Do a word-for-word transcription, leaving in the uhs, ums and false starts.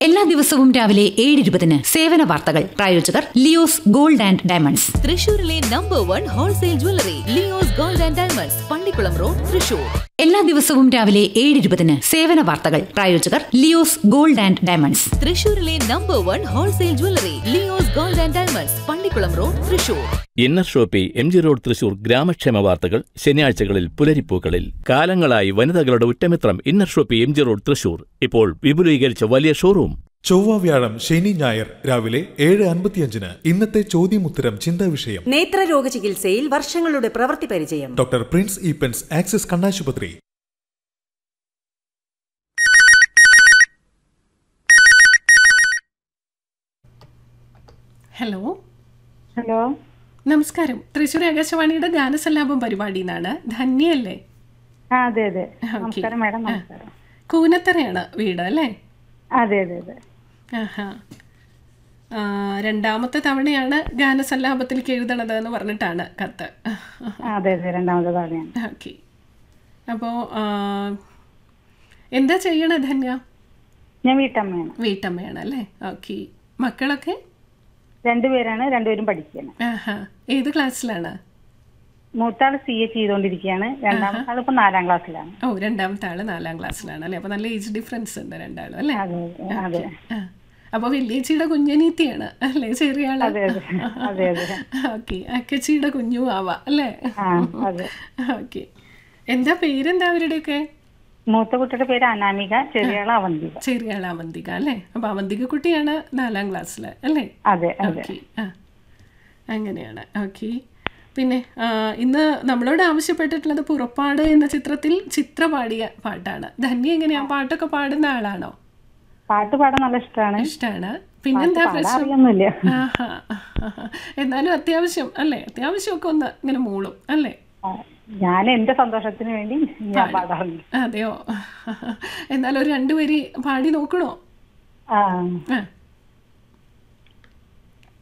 എല്ലാ ദിവസവും രാവിലെ ഏഴ് ഇരുപതിന് സേവന വാർത്തകൾ. പ്രായോജകർ ലിയോസ് ഗോൾഡ് ആൻഡ് ഡയമണ്ട്സ്. തൃശൂരിലെ number one wholesale jewellery Leo's gold and diamonds, Pallikkulam road, Thrissur. എല്ലാ ദിവസവും രാവിലെ ഏഴ് ഇരുപതിന് സേവന വാർത്തകൾ. പ്രായോജകർ ലിയോസ് ഗോൾഡ് ആൻഡ് ഡയമണ്ട്സ്. തൃശൂരിലെ number one wholesale jewellery Leo's gold and diamonds, Pallikkulam road, Thrissur. Inner Shopee M G road, Thrissur. ഗ്രാമക്ഷേമ വാർത്തകൾ ശനിയാഴ്ചകളിൽ പുലരിപ്പൂക്കളിൽ. കാലങ്ങളായി വനിതകളുടെ ഉറ്റമിത്രം inner Shopee M G road, Thrissur. ഇപ്പോൾ വിപുലീകരിച്ച വലിയ ഷോറൂം. ചൊവ്വ, വ്യാഴം, ശനി, ഞായർ രാവിലെ ഏഴ് അൻപത്തിയഞ്ചിന് ഇന്നത്തെ ചോദ്യമുത്തരം ചിന്താ വിഷയം. നേത്രരോഗ ചികിത്സയിൽ വർഷങ്ങളുടെ പ്രവൃത്തി പരിചയം. ഡോക്ടർ പ്രിൻസ് ഈപ്പൻസ്, ആക്സിസ് കണ്ണാശുപത്രി. ഹലോ ഹലോ, നമസ്കാരം. തൃശ്ശൂർ ആകാശവാണിയുടെ ഗാനസല്ലാപം പരിപാടിന്നാണ്. ധന്യല്ലേ? ആ അതെ അതെ. നമസ്കാരം മാഡം. നമസ്കാരം. കൂനത്തറയാണ് വീട് അല്ലേ? അതെ അതെ അതെ. ആഹാ. രണ്ടാമത്തെ തവണയാണ് ഗാനസല്ലാപത്തിലേക്ക് എഴുതണത് എന്ന് പറഞ്ഞിട്ടാണ് കത്ത്. അതെ അതെ, രണ്ടാമത്തെ തവണയാണ്. ഓക്കെ. അപ്പോൾ എന്താ ചെയ്യണ ധന്യ? ഞാൻ വീട്ടമ്മയാണ്. വീട്ടമ്മയാണ് അല്ലേ? ഓക്കെ. മക്കളൊക്കെ? രണ്ടുപേരാണ്, രണ്ടുപേരും പഠിക്കുകയാണ്. ആഹാ. ഏത് ക്ലാസ്സിലാണ്? മൂത്താള് സി എ ചെയ്തോണ്ടിരിക്കുകയാണ്, രണ്ടാമത്തെ ആൾ ഇപ്പൊ നാലാം ക്ലാസ്സിലാണ്. ഓ, രണ്ടാമത്തെ ആള് നാലാം ക്ലാസ്സിലാണ് അല്ലേ? അപ്പൊ നല്ല ഏജ് ഡിഫറൻസ് ഉണ്ട് രണ്ടാളും അല്ലേ? അതെ. അപ്പൊ വലിയച്ചിയുടെ കുഞ്ഞനീത്തിയാണ് അല്ലേ ചെറിയ ആള്? അതെ അതെ. ഓക്കെ. അക്കച്ചിയുടെ കുഞ്ഞു ആവാ അല്ലേ? ഓക്കെ. എന്താ പേരെന്താ അവരുടെയൊക്കെ? മൂത്ത കുട്ടിയുടെ പേര് അനാമിക, ചെറിയ ആള് അവന്തിക. ചെറിയ ആള് അവന്തിക അല്ലേ? അപ്പൊ അവന്തിക കുട്ടിയാണ് നാലാം ക്ലാസ്സില് അല്ലേ? അതെ അതെ. ആ, അങ്ങനെയാണ്. ഓക്കെ. പിന്നെ ഇന്ന് നമ്മളോട് ആവശ്യപ്പെട്ടിട്ടുള്ളത് പുറപ്പാട് എന്ന ചിത്രത്തിൽ ചിത്ര പാടിയ പാട്ടാണ്. ധന്യ എങ്ങനെയാ പാട്ടൊക്കെ പാടുന്ന ആളാണോ? പാട്ട് പാടാൻ നല്ല ഇഷ്ടമാണ്. ഇഷ്ടമാണ്. പിന്നെന്താ പ്രശ്നം? ആഹാ. എന്നാലും അത്യാവശ്യം അല്ലേ? അത്യാവശ്യമൊക്കെ ഒന്ന് ഇങ്ങനെ മൂളും അല്ലേ? ഞാൻ എന്റെ സന്തോഷത്തിന് വേണ്ടി ഞാൻ പാടാറുണ്ട്. അതെയോ? എന്നാലും ഒരു രണ്ടുപേരി പാടി നോക്കണോ? ആ